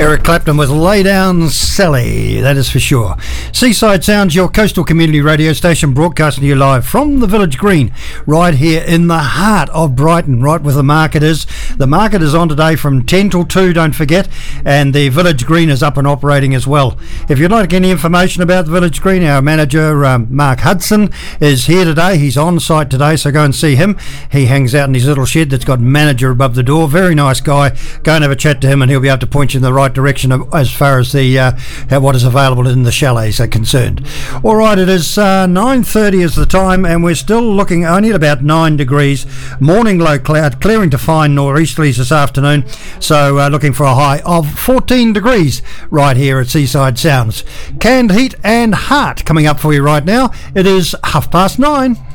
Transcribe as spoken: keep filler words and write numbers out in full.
Eric Clapton with Lay Down Sally, that is for sure. Seaside Sounds, your coastal community radio station, broadcasting to you live from the Village Green, right here in the heart of Brighton, right where the market is. The market is on today from ten till two, don't forget, and the Village Green is up and operating as well. If you'd like any information about the Village Green, our manager, um, Mark Hudson, is here today. He's on site today, so go and see him. He hangs out in his little shed that's got manager above the door. Very nice guy. Go and have a chat to him and he'll be able to point you in the right direction of, as far as the uh, what is available in the chalets are concerned. All right, it is uh, nine thirty is the time, and we're still looking only at about nine degrees. Morning low cloud, clearing to fine nor'easterlies this afternoon, so uh, looking for a high of fourteen degrees right here at Seaside Sounds. Canned Heat and Heart coming up for you right now. It is half past nine.